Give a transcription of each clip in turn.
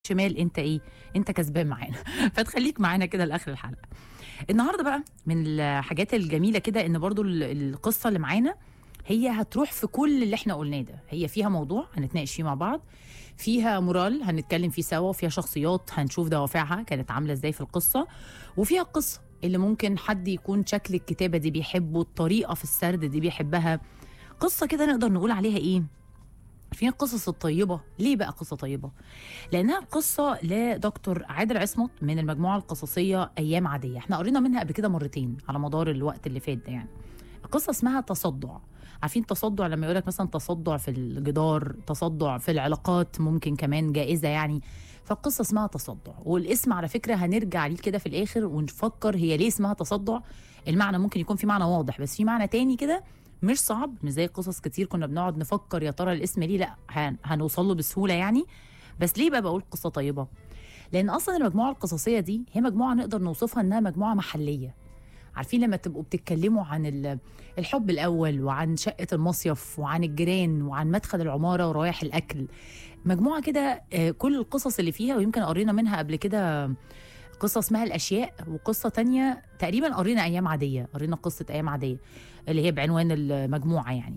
شمال انت ايه، انت كسبان معانا. فتخليك معانا كده لاخر الحلقه. النهارده بقى من الحاجات الجميله كده ان برضو القصه اللي معانا هي هتروح في كل اللي احنا قلناه ده. هي فيها موضوع هنتناقش فيه مع بعض، فيها مورال هنتكلم فيه سوا، وفيها شخصيات هنشوف دوافعها كانت عامله ازاي في القصه، وفيها القصه اللي ممكن حد يكون شكل الكتابه دي بيحبه، الطريقه في السرد دي بيحبها. قصه كده نقدر نقول عليها ايه، في القصص الطيبه. ليه بقى قصه طيبه؟ لانها قصه لدكتور عادل عصمت من المجموعه القصصيه ايام عاديه، احنا قرينا منها قبل كده مرتين على مدار الوقت اللي فات ده. يعني القصه اسمها تصدع. عارفين تصدع لما يقولك مثلا تصدع في الجدار، تصدع في العلاقات، ممكن كمان جائزه يعني. فالقصه اسمها تصدع، والاسم على فكره هنرجع ليه كده في الاخر ونفكر هي ليه اسمها تصدع. المعنى ممكن يكون في معنى واضح، بس في معنى تاني كده مش صعب، مش زي قصص كتير كنا بنقعد نفكر يا ترى الاسم ليه، لا هنوصل له بسهوله يعني. بس ليه بقى بقول قصه طيبه؟ لان اصلا المجموعه القصصيه دي هي مجموعه نقدر نوصفها انها مجموعه محليه. عارفين لما تبقوا بتتكلموا عن الحب الاول، وعن شقه المصيف، وعن الجيران، وعن مدخل العماره وروائح الاكل، مجموعه كده كل القصص اللي فيها، ويمكن قرينا منها قبل كده قصه اسمها الاشياء، وقصه تانية تقريبا قرينا ايام عاديه، قرينا قصه ايام عاديه اللي هي بعنوان المجموعه يعني.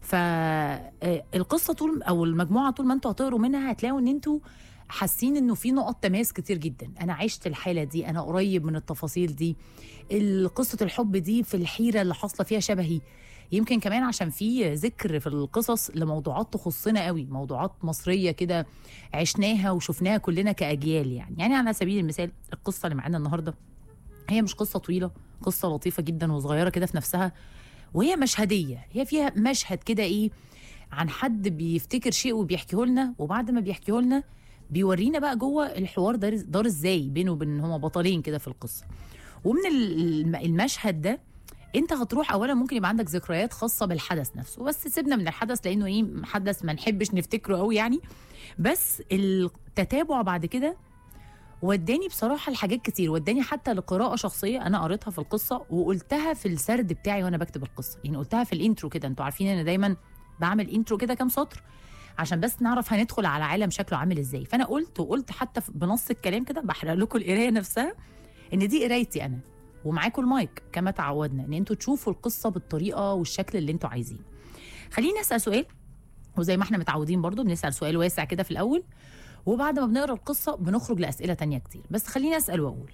فالقصه طول او المجموعه طول ما انتوا هتقروا منها هتلاقوا ان انتوا حاسين انه في نقط تماس كتير جدا. انا عشت الحاله دي، انا قريب من التفاصيل دي، قصه الحب دي في الحيره اللي حاصله فيها شبهي. يمكن كمان عشان في ذكر في القصص لموضوعات تخصنا قوي، موضوعات مصريه كده عشناها وشفناها كلنا كاجيال يعني على سبيل المثال القصه اللي معانا النهارده هي مش قصه طويله، قصه لطيفه جدا وصغيره كده في نفسها، وهي مشهديه. هي فيها مشهد كده ايه، عن حد بيفتكر شيء وبيحكيه لنا، وبعد ما بيحكيه لنا بيورينا بقى جوه الحوار دار ازاي بينه وبين هما بطلين كده في القصه. ومن المشهد ده انت هتروح اولا ممكن يبقى عندك ذكريات خاصه بالحدث نفسه، بس سيبنا من الحدث لانه ايه، حدث ما نحبش نفتكره قوي يعني. بس التتابع بعد كده وداني بصراحه لحاجات كتير، وداني حتى لقراءه شخصيه انا قريتها في القصه وقلتها في السرد بتاعي وانا بكتب القصه. يعني قلتها في الانترو كده، انتوا عارفين انا دايما بعمل انترو كده كام سطر عشان بس نعرف هندخل على عالم شكله عامل ازاي. فانا قلت حتى بنص الكلام كده بحرق لكم القرايه نفسها ان دي قرايتي انا، ومعاكم المايك كما تعودنا ان انتوا تشوفوا القصه بالطريقه والشكل اللي انتوا عايزين. خليني اسال سؤال، وزي ما احنا متعودين برضو بنسال سؤال واسع كده في الاول، وبعد ما بنقرا القصه بنخرج لاسئله تانية كتير. بس خليني اسال واقول،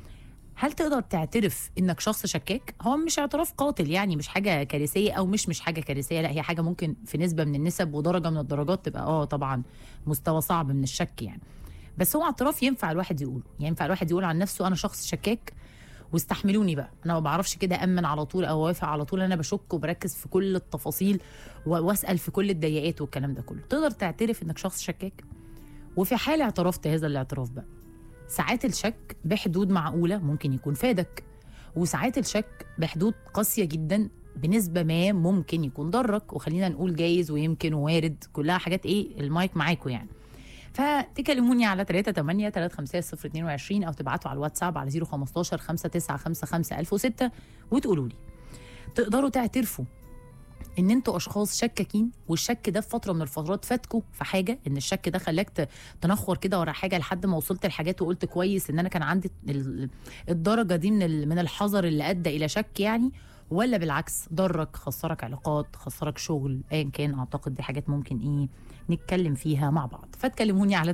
هل تقدر تعترف انك شخص شكاك؟ هو مش اعتراف قاتل يعني، مش حاجه كارثيه او مش حاجه كارثيه، لا هي حاجه ممكن في نسبه من النسب ودرجه من الدرجات تبقى طبعا مستوى صعب من الشك يعني. بس هو اعتراف ينفع الواحد يقوله، يعني ينفع الواحد يقول عن نفسه انا شخص شكاك واستحملوني بقى، انا ما بعرفش كده امن على طول او اوافق على طول، انا بشك وبركز في كل التفاصيل واسال في كل الضيقات والكلام ده كله. تقدر تعترف انك شخص شكاك؟ وفي حال اعترفت هذا الاعتراف بقى، ساعات الشك بحدود معقوله ممكن يكون فادك، وساعات الشك بحدود قاسيه جدا بنسبه ما ممكن يكون ضرك. وخلينا نقول جايز ويمكن ووارد، كلها حاجات ايه، المايك معاكم يعني. فتكلموني على 38 او تبعتوا على الواتساب على 015 5955 1006 وتقولوا لي تقدروا تعترفوا ان انتوا اشخاص شكاكين، والشك ده في فتره من الفترات فاتكوا في حاجه، ان الشك ده خلاك تنخر كده ورا حاجه لحد ما وصلت لحاجات وقلت كويس ان انا كان عندي الدرجه دي من الحذر اللي ادى الى شك يعني، ولا بالعكس ضرك، خسرك علاقات، خسرك شغل، ايا كان. اعتقد دي حاجات ممكن ايه نتكلم فيها مع بعض. فتكلموني على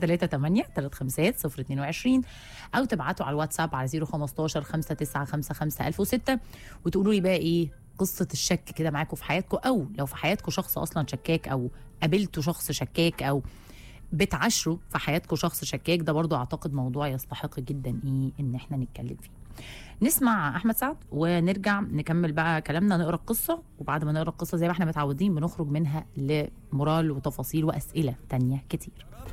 38 او تبعتوا على الواتساب على 015 5955 1006 وتقولوا لي بقى ايه قصه الشك كده معاكم في حياتكم، او لو في حياتكم شخص اصلا شكاك، او قابلتوا شخص شكاك، او بتعاشروا في حياتكم شخص شكاك. ده برضو اعتقد موضوع يستحق جدا ايه ان احنا نتكلم فيه. نسمع احمد سعد ونرجع نكمل بقى كلامنا، نقرا القصه، وبعد ما نقرا القصه زي ما احنا متعودين بنخرج منها لمورال وتفاصيل واسئله تانية كتير.